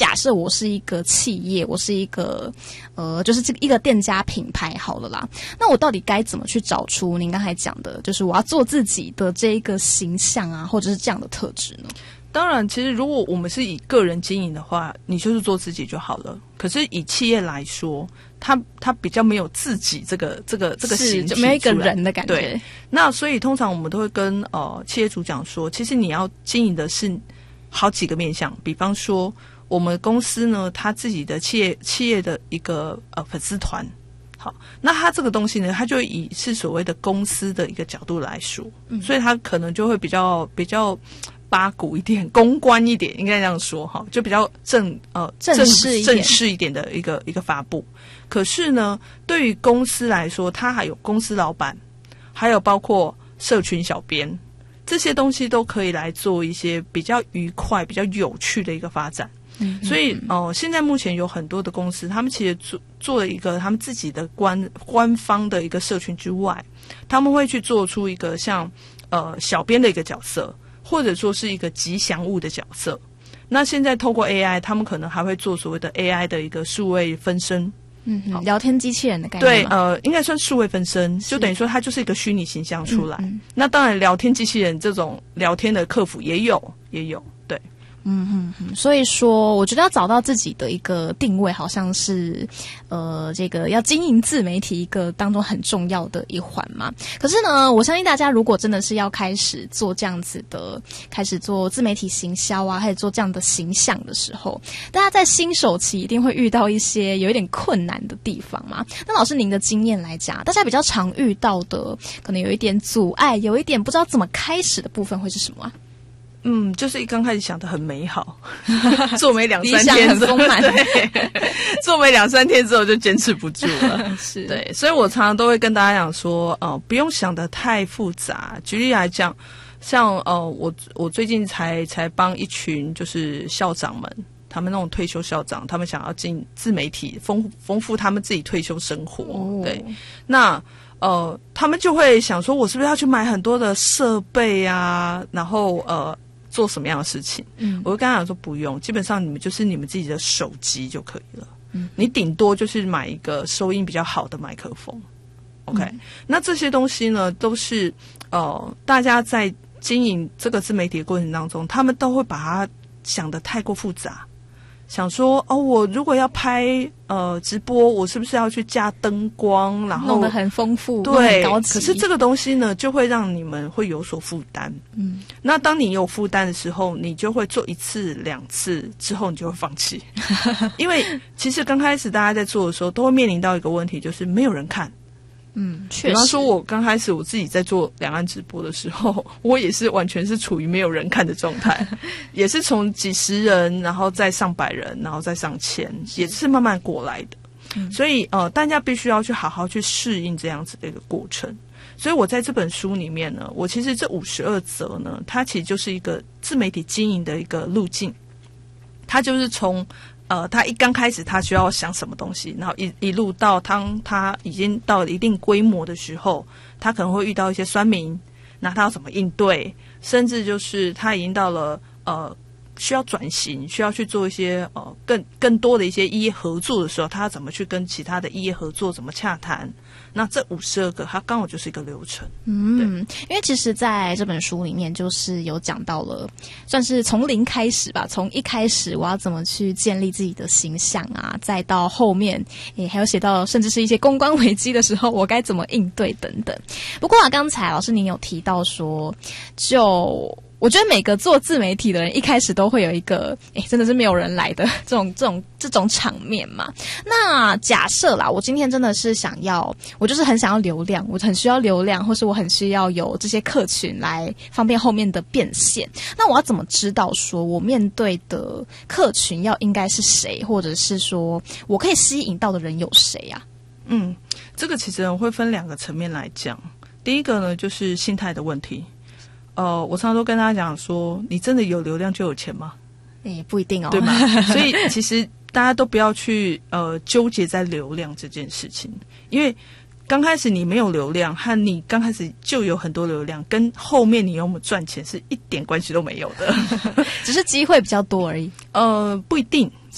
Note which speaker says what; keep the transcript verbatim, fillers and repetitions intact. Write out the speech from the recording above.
Speaker 1: 假设我是一个企业，我是一个呃，就是这个一个店家品牌好了啦，那我到底该怎么去找出您刚才讲的，就是我要做自己的这一个形象啊，或者是这样的特质呢？
Speaker 2: 当然，其实如果我们是以个人经营的话，你就是做自己就好了。可是以企业来说，它它比较没有自己这个这个这个形体，
Speaker 1: 就没有一个人的感觉。
Speaker 2: 对，那所以通常我们都会跟呃企业主讲说，其实你要经营的是好几个面向。比方说，我们公司呢，它自己的企业企业的一个呃粉丝团。好，那它这个东西呢，它就以是所谓的公司的一个角度来说，嗯、所以它可能就会比较比较八股一点，公关一点，应该这样说哈，就比较正呃
Speaker 1: 正式一点
Speaker 2: 正式一点的一个一个发布。可是呢，对于公司来说，它还有公司老板，还有包括社群小编，这些东西都可以来做一些比较愉快、比较有趣的一个发展。嗯、所以哦、呃，现在目前有很多的公司，他们其实做做了一个他们自己的官官方的一个社群之外，他们会去做出一个像呃小编的一个角色，或者说是一个吉祥物的角色。那现在透过 A I， 他们可能还会做所谓的 A I 的一个数位分身。
Speaker 1: 嗯嗯，聊天机器人的概念。
Speaker 2: 对，呃，应该算数位分身，就等于说它就是一个虚拟形象出来。嗯嗯，那当然，聊天机器人这种聊天的客服也有，也有，对。
Speaker 1: 嗯嗯嗯，所以说，我觉得要找到自己的一个定位，好像是，呃，这个要经营自媒体一个当中很重要的一环嘛。可是呢，我相信大家如果真的是要开始做这样子的，开始做自媒体行销啊，开始做这样的形象的时候，大家在新手期一定会遇到一些有一点困难的地方嘛。那老师您的经验来讲，大家比较常遇到的，可能有一点阻碍，有一点不知道怎么开始的部分会是什么啊？
Speaker 2: 嗯，就是一刚开始想的很美好，做没两三天，
Speaker 1: 很丰满，
Speaker 2: 对，做没两三天之后就坚持不住了，
Speaker 1: 是，
Speaker 2: 对，所以我常常都会跟大家讲说，呃，不用想的太复杂。举例来讲，像呃，我我最近才才帮一群就是校长们，他们那种退休校长，他们想要进自媒体，丰丰富他们自己退休生活，哦、对，那。呃，他们就会想说，我是不是要去买很多的设备啊？然后呃，做什么样的事情？嗯，我就跟他讲说，不用，基本上你们就是你们自己的手机就可以了。嗯，你顶多就是买一个收音比较好的麦克风。OK，嗯、那这些东西呢，都是呃，大家在经营这个自媒体的过程当中，他们都会把它想得太过复杂。想说哦，我如果要拍呃直播，我是不是要去加灯光，然后
Speaker 1: 弄得很丰富，
Speaker 2: 对，
Speaker 1: 很高级。
Speaker 2: 可是这个东西呢，就会让你们会有所负担。嗯，那当你有负担的时候，你就会做一次、两次之后，你就会放弃。因为其实刚开始大家在做的时候，都会面临到一个问题，就是没有人看。
Speaker 1: 嗯，确实。
Speaker 2: 比方说，我刚开始我自己在做两岸直播的时候，我也是完全是处于没有人看的状态，也是从几十人，然后再上百人，然后再上千，也是慢慢过来的。嗯、所以呃，大家必须要去好好去适应这样子的一个过程。所以我在这本书里面呢，我其实这五十二则呢，它其实就是一个自媒体经营的一个路径，它就是从。呃，他一刚开始他需要想什么东西，然后一一路到当他已经到了一定规模的时候，他可能会遇到一些酸民，那他要怎么应对？甚至就是他已经到了呃需要转型，需要去做一些呃更更多的一些异业合作的时候，他要怎么去跟其他的异业合作，怎么洽谈？那这五十二个，它刚好就是一个流程。
Speaker 1: 嗯，因为其实在这本书里面，就是有讲到了，算是从零开始吧，从一开始我要怎么去建立自己的形象啊，再到后面也还有写到，甚至是一些公关危机的时候，我该怎么应对等等。不过啊，刚才老师您有提到说，就。我觉得每个做自媒体的人一开始都会有一个，诶，真的是没有人来的这种这种这种场面嘛。那假设啦，我今天真的是想要，我就是很想要流量，我很需要流量，或是我很需要有这些客群来方便后面的变现。那我要怎么知道说我面对的客群要应该是谁，或者是说我可以吸引到的人有谁啊？
Speaker 2: 嗯，这个其实会分两个层面来讲。第一个呢，就是心态的问题。呃，我常常都跟大家讲说，你真的有流量就有钱吗？
Speaker 1: 诶，不一定哦，
Speaker 2: 对吗？所以其实大家都不要去呃纠结在流量这件事情，因为刚开始你没有流量，和你刚开始就有很多流量，跟后面你有没有赚钱是一点关系都没有的，
Speaker 1: 只是机会比较多而已。
Speaker 2: 呃，不一定。